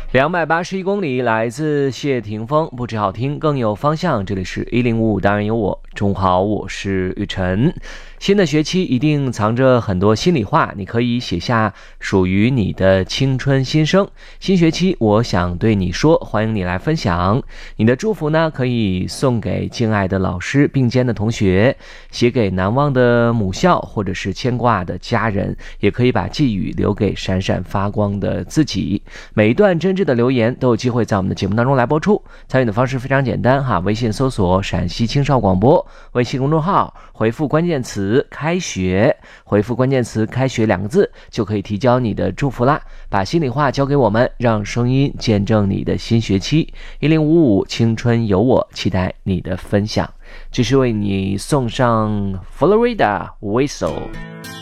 281公里，来自谢霆锋，不止好听，更有方向。这里是1055，当然有我。中午好，我是雨晨。新的学期一定藏着很多心里话，你可以写下属于你的青春心声。新学期，我想对你说，欢迎你来分享。你的祝福呢，可以送给敬爱的老师、并肩的同学，写给难忘的母校，或者是牵挂的家人，也可以把寄语留给闪闪发光的自己。每一段真挚的留言都有机会在我们的节目当中来播出。参与的方式非常简单哈，微信搜索陕西青少广播，微信公众号回复关键词开学，回复关键词开学2个字，就可以提交你的祝福啦。把心里话交给我们，让声音见证你的新学期。1055青春有我，期待你的分享。这是为你送上 Florida Whistle。